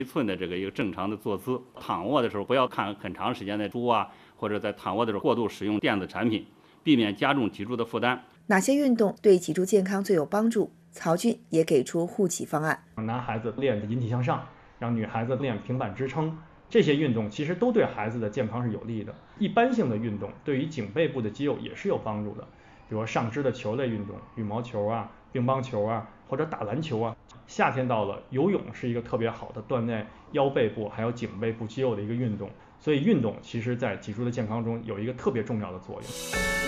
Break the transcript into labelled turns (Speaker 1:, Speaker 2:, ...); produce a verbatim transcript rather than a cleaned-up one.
Speaker 1: 一寸的这个一个正常的坐姿。躺卧的时候不要看很长时间的书啊，或者在躺卧的时候过度使用电子产品，避免加重脊柱的负担。
Speaker 2: 哪些运动对脊柱健康最有帮助？曹俊也给出护脊方案。
Speaker 3: 男孩子练引体向上，让女孩子练平板支撑，这些运动其实都对孩子的健康是有利的。一般性的运动对于颈背部的肌肉也是有帮助的，比如上肢的球类运动，羽毛球啊、乒乓球啊，或者打篮球啊。夏天到了，游泳是一个特别好的锻炼腰背部还有颈背部肌肉的一个运动，所以运动其实在脊柱的健康中有一个特别重要的作用。